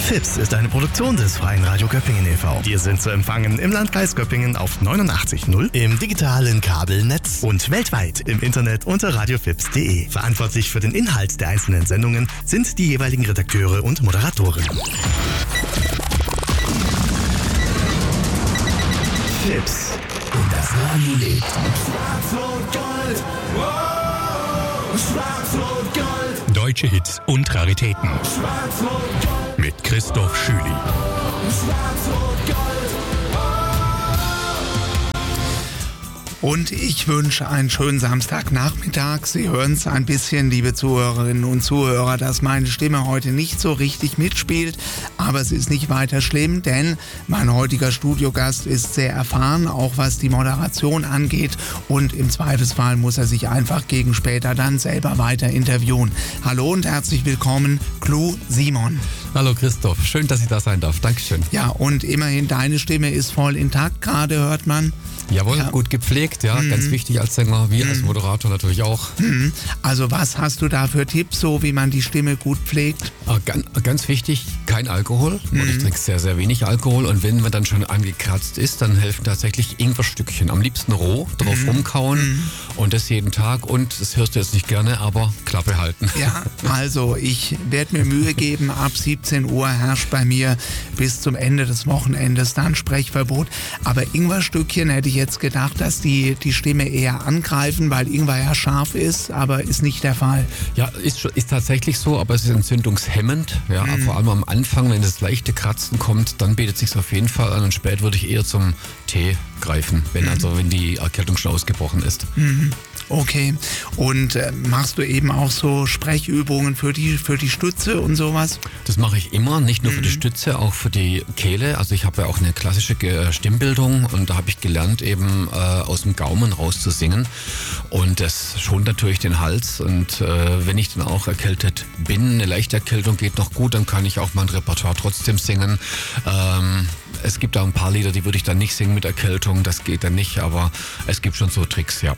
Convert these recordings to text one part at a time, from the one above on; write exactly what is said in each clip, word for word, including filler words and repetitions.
Fips ist eine Produktion des Freien Radio Göppingen e V Wir sind zu empfangen im Landkreis Göppingen auf neunundachtzig Komma null, im digitalen Kabelnetz und weltweit im Internet unter radiofips punkt de. Verantwortlich für den Inhalt der einzelnen Sendungen sind die jeweiligen Redakteure und Moderatoren. Fips. Und das Radio lebt. Schwarz-Rot-Gold. Wow. Schwarz-Rot-Gold. Deutsche Hits und Raritäten. Schwarz-Rot-Gold. Mit Christoph Schüli. Schwarz-Rot-Gold. Und ich wünsche einen schönen Samstagnachmittag. Sie hören es ein bisschen, liebe Zuhörerinnen und Zuhörer, dass meine Stimme heute nicht so richtig mitspielt. Aber es ist nicht weiter schlimm, denn mein heutiger Studiogast ist sehr erfahren, auch was die Moderation angeht. Und im Zweifelsfall muss er sich einfach gegen später dann selber weiter interviewen. Hallo und herzlich willkommen, Clou Simon. Hallo Christoph, schön, dass ich da sein darf. Dankeschön. Ja, und immerhin, deine Stimme ist voll intakt, gerade hört man. Jawohl, Ja. gut gepflegt, ja, Mhm. ganz wichtig als Sänger, wie als Moderator natürlich auch. Mhm. Also was hast du da für Tipps, so wie man die Stimme gut pflegt? Äh, ganz, ganz wichtig, kein Alkohol. Und ich trinke sehr, sehr wenig Alkohol. Und wenn man dann schon angekratzt ist, dann helfen tatsächlich Ingwerstückchen. Am liebsten roh, drauf rumkauen und das jeden Tag. Und das hörst du jetzt nicht gerne, aber Klappe halten. Ja, also ich werde mir Mühe geben, ab siebzehn Uhr herrscht bei mir bis zum Ende des Wochenendes dann Sprechverbot. Aber Ingwerstückchen hätte ich jetzt gedacht, dass die die Stimme eher angreifen, weil Ingwer ja scharf ist, aber ist nicht der Fall. Ja, ist, schon- ist tatsächlich so, aber es ist entzündungshemmend. Ja, vor allem am Anfang, wenn das leichte Kratzen kommt, dann bietet es sich auf jeden Fall an. Und später würde ich eher zum Tee greifen, wenn also wenn die Erkältung schon ausgebrochen ist. Okay. Und äh, machst du eben auch so Sprechübungen für die für die Stütze und sowas? Das mache ich immer, nicht nur für die Stütze, auch für die Kehle. Also ich habe ja auch eine klassische Ge- Stimmbildung und da habe ich gelernt, eben äh, aus dem Gaumen raus zu singen. Und das schont natürlich den Hals. Und äh, wenn ich dann auch erkältet bin, eine leichte Erkältung geht noch gut, dann kann ich auch mein Repertoire trotzdem singen. Ähm, es gibt auch ein paar Lieder, die würde ich dann nicht singen mit Erkältung, das geht dann nicht, aber es gibt schon so Tricks, ja.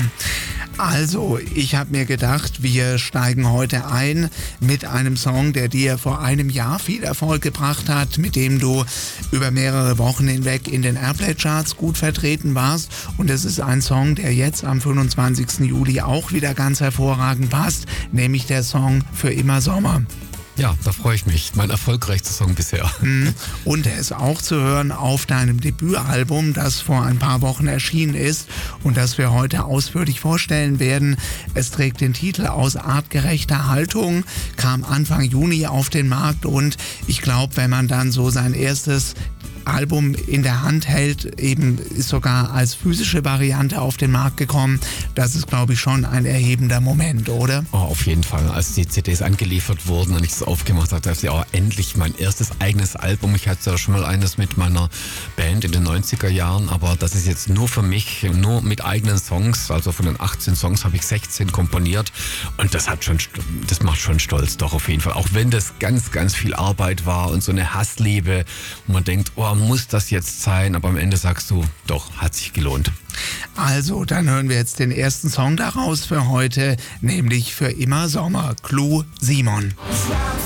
Also, ich habe mir gedacht, wir steigen heute ein mit einem Song, der dir vor einem Jahr viel Erfolg gebracht hat, mit dem du über mehrere Wochen hinweg in den Airplay-Charts gut vertreten warst. Und es ist ein Song, der jetzt am fünfundzwanzigsten Juli auch wieder ganz hervorragend passt, nämlich der Song Für immer Sommer. Ja, da freue ich mich. Mein erfolgreichster Song bisher. Und er ist auch zu hören auf deinem Debütalbum, das vor ein paar Wochen erschienen ist und das wir heute ausführlich vorstellen werden. Es trägt den Titel Aus artgerechter Haltung, kam Anfang Juni auf den Markt und ich glaube, wenn man dann so sein erstes Album in der Hand hält, eben ist sogar als physische Variante auf den Markt gekommen, das ist, glaube ich, schon ein erhebender Moment, oder? Oh, auf jeden Fall. Als die C Ds angeliefert wurden und ich es aufgemacht habe, dachte ich, oh, endlich mein erstes eigenes Album. Ich hatte ja schon mal eines mit meiner Band in den neunziger Jahren, aber das ist jetzt nur für mich, nur mit eigenen Songs. Also von den achtzehn Songs habe ich sechzehn komponiert und das hat schon, das macht schon stolz, doch auf jeden Fall. Auch wenn das ganz, ganz viel Arbeit war und so eine Hassliebe, wo man denkt, oh, muss das jetzt sein? Aber am Ende sagst du, doch, hat sich gelohnt. Also, dann hören wir jetzt den ersten Song daraus für heute, nämlich Für immer Sommer, Clou Simon. Schwarz